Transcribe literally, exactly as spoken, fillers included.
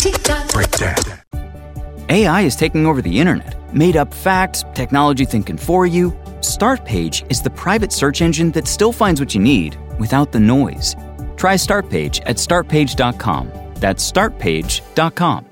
Breakdown. A I is taking over the internet. Made up facts, technology thinking for you. Startpage is the private search engine that still finds what you need without the noise. Try Startpage at start page dot com. That's start page dot com.